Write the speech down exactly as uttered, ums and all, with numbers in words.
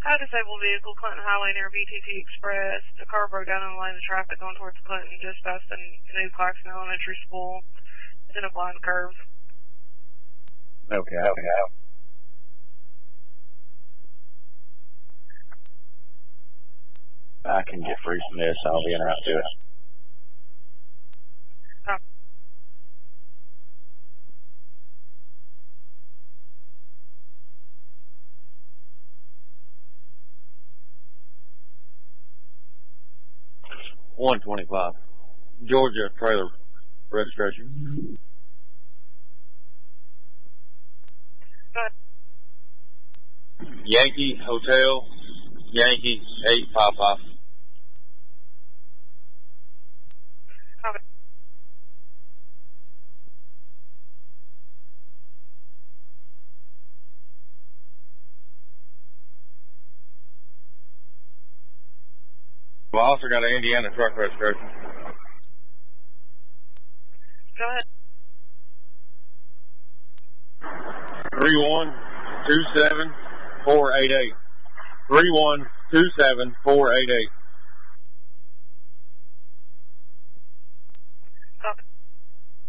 High disabled vehicle, Clinton Highway near V T T Express. The car broke down in the lane of traffic going towards Clinton just past the new Claxton Elementary School. It's in a blind curve. Okay, okay. I can get free from this. I'll be in route to it. Oh. one twenty-five. Georgia trailer registration. Yankee Hotel, Yankee eight five five. Okay. Well, I also got an Indiana truck registration. Go ahead. three one two seven four eight eight. three one two seven four eight eight.